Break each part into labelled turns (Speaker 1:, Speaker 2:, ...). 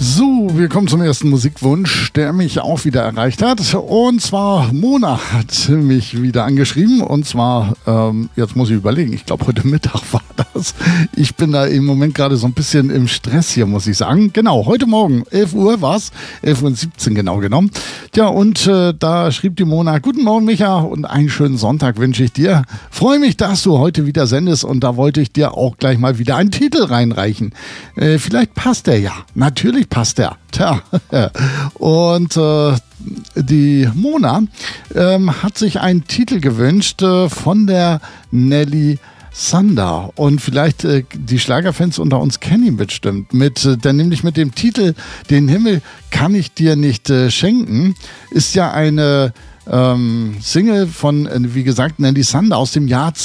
Speaker 1: So, wir kommen zum ersten Musikwunsch, der mich auch wieder erreicht hat. Und zwar Mona hat mich wieder angeschrieben. Und zwar, jetzt muss ich überlegen, ich glaube heute Mittag war das. Ich bin da im Moment gerade so ein bisschen im Stress hier, muss ich sagen. Genau, heute Morgen, 11 Uhr war es, 11:17 Uhr genau genommen. Ja, und da schrieb die Mona: Guten Morgen, Micha, und einen schönen Sonntag wünsche ich dir. Freue mich, dass du heute wieder sendest, und da wollte ich dir auch gleich mal wieder einen Titel reinreichen. Vielleicht passt der ja. Natürlich passt der. Tja. Und die Mona hat sich einen Titel gewünscht von der Nelly Sander, und vielleicht die Schlagerfans unter uns kennen ihn bestimmt, nämlich mit dem Titel Den Himmel kann ich dir nicht schenken, ist ja eine Single von, wie gesagt, Nelly Sander aus dem Jahr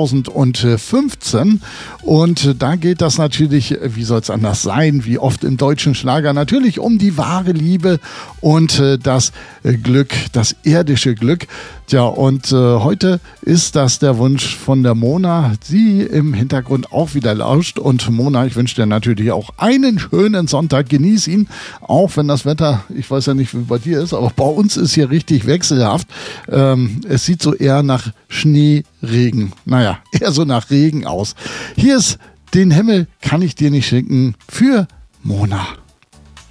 Speaker 1: 2015, und da geht das natürlich, wie soll es anders sein, wie oft im deutschen Schlager, natürlich um die wahre Liebe und das Glück, das irdische Glück. Ja, und heute ist das der Wunsch von der Mona, die im Hintergrund auch wieder lauscht. Und Mona, ich wünsche dir natürlich auch einen schönen Sonntag. Genieß ihn, auch wenn das Wetter, ich weiß ja nicht, wie bei dir ist, aber bei uns ist hier richtig wechselhaft. Es sieht so eher nach Schneeregen, naja, eher so nach Regen aus. Hier ist Den Himmel kann ich dir nicht schenken für Mona.